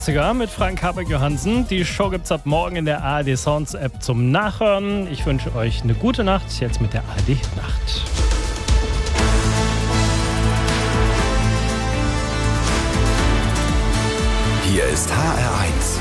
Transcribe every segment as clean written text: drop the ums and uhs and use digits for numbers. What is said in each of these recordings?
Mit Frank Habeck-Johansen. Die Show gibt's ab morgen in der ARD Sounds App zum Nachhören. Ich wünsche euch eine gute Nacht, jetzt mit der ARD Nacht. Hier ist HR1.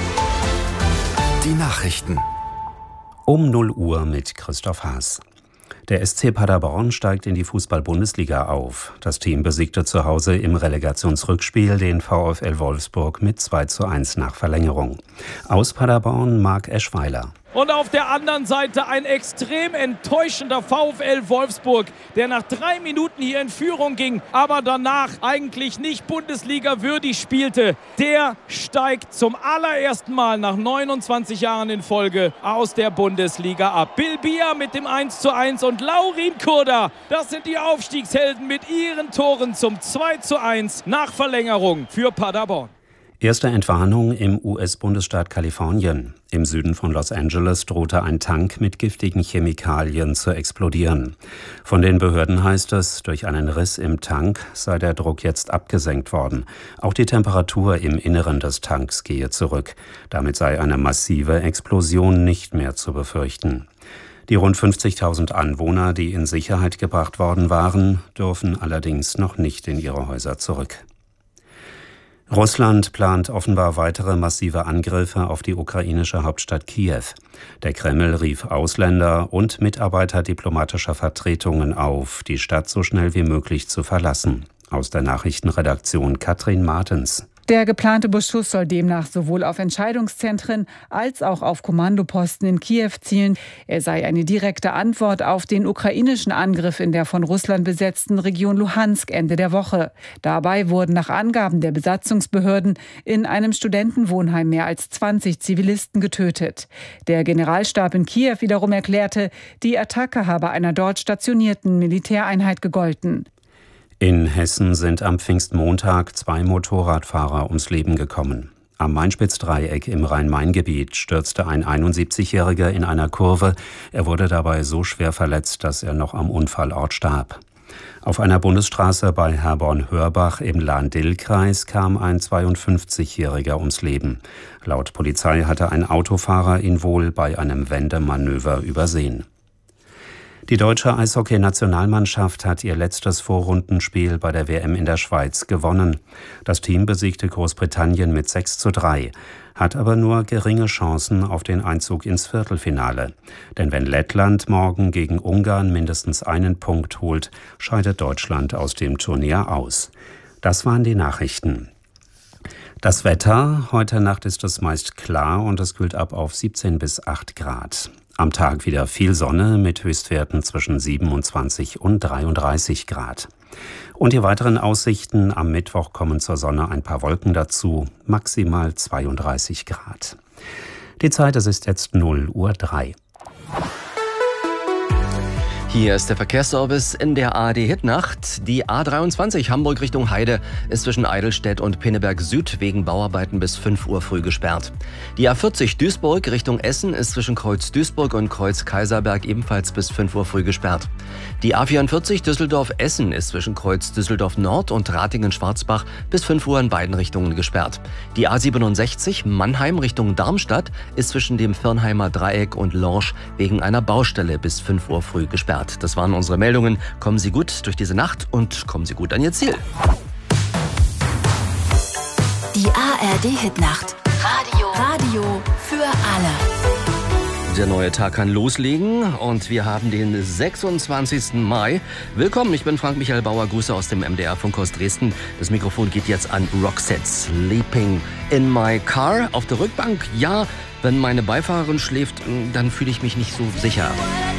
Die Nachrichten. Um 0 Uhr mit Christoph Haas. Der SC Paderborn steigt in die Fußball-Bundesliga auf. Das Team besiegte zu Hause im Relegationsrückspiel den VfL Wolfsburg mit 2:1 nach Verlängerung. Aus Paderborn Marc Eschweiler. Und auf der anderen Seite ein extrem enttäuschender VfL Wolfsburg, der nach 3 Minuten hier in Führung ging, aber danach eigentlich nicht Bundesliga würdig spielte. Der steigt zum allerersten Mal nach 29 Jahren in Folge aus der Bundesliga ab. Bilbia mit dem 1:1 und Laurin Kurda, das sind die Aufstiegshelden mit ihren Toren zum 2:1 nach Verlängerung für Paderborn. Erste Entwarnung im US-Bundesstaat Kalifornien. Im Süden von Los Angeles drohte ein Tank mit giftigen Chemikalien zu explodieren. Von den Behörden heißt es, durch einen Riss im Tank sei der Druck jetzt abgesenkt worden. Auch die Temperatur im Inneren des Tanks gehe zurück. Damit sei eine massive Explosion nicht mehr zu befürchten. Die rund 50.000 Anwohner, die in Sicherheit gebracht worden waren, dürfen allerdings noch nicht in ihre Häuser zurück. Russland plant offenbar weitere massive Angriffe auf die ukrainische Hauptstadt Kiew. Der Kreml rief Ausländer und Mitarbeiter diplomatischer Vertretungen auf, die Stadt so schnell wie möglich zu verlassen. Aus der Nachrichtenredaktion Katrin Martens. Der geplante Beschuss soll demnach sowohl auf Entscheidungszentren als auch auf Kommandoposten in Kiew zielen. Er sei eine direkte Antwort auf den ukrainischen Angriff in der von Russland besetzten Region Luhansk Ende der Woche. Dabei wurden nach Angaben der Besatzungsbehörden in einem Studentenwohnheim mehr als 20 Zivilisten getötet. Der Generalstab in Kiew wiederum erklärte, die Attacke habe einer dort stationierten Militäreinheit gegolten. In Hessen sind am Pfingstmontag 2 Motorradfahrer ums Leben gekommen. Am Mainspitzdreieck im Rhein-Main-Gebiet stürzte ein 71-Jähriger in einer Kurve. Er wurde dabei so schwer verletzt, dass er noch am Unfallort starb. Auf einer Bundesstraße bei Herborn-Hörbach im Lahn-Dill-Kreis kam ein 52-Jähriger ums Leben. Laut Polizei hatte ein Autofahrer ihn wohl bei einem Wendemanöver übersehen. Die deutsche Eishockey-Nationalmannschaft hat ihr letztes Vorrundenspiel bei der WM in der Schweiz gewonnen. Das Team besiegte Großbritannien mit 6:3, hat aber nur geringe Chancen auf den Einzug ins Viertelfinale. Denn wenn Lettland morgen gegen Ungarn mindestens einen Punkt holt, scheidet Deutschland aus dem Turnier aus. Das waren die Nachrichten. Das Wetter: Heute Nacht ist es meist klar und es kühlt ab auf 17 bis 8 Grad. Am Tag wieder viel Sonne mit Höchstwerten zwischen 27 und 33 Grad. Und die weiteren Aussichten: Am Mittwoch kommen zur Sonne ein paar Wolken dazu, maximal 32 Grad. Die Zeit, es ist jetzt 0:03 Uhr. Hier ist der Verkehrsservice in der ARD-Hitnacht. Die A23 Hamburg Richtung Heide ist zwischen Eidelstedt und Pinneberg Süd wegen Bauarbeiten bis 5 Uhr früh gesperrt. Die A40 Duisburg Richtung Essen ist zwischen Kreuz Duisburg und Kreuz Kaiserberg ebenfalls bis 5 Uhr früh gesperrt. Die A44 Düsseldorf-Essen ist zwischen Kreuz Düsseldorf Nord und Ratingen-Schwarzbach bis 5 Uhr in beiden Richtungen gesperrt. Die A67 Mannheim Richtung Darmstadt ist zwischen dem Firnheimer Dreieck und Lorsch wegen einer Baustelle bis 5 Uhr früh gesperrt. Das waren unsere Meldungen. Kommen Sie gut durch diese Nacht und kommen Sie gut an Ihr Ziel. Die ARD-Hitnacht. Radio für alle. Der neue Tag kann loslegen und wir haben den 26. Mai. Willkommen, ich bin Frank-Michael Bauer, Grüße aus dem MDR-Funkhaus Dresden. Das Mikrofon geht jetzt an Roxette, Sleeping in my car. Auf der Rückbank, ja, wenn meine Beifahrerin schläft, dann fühle ich mich nicht so sicher.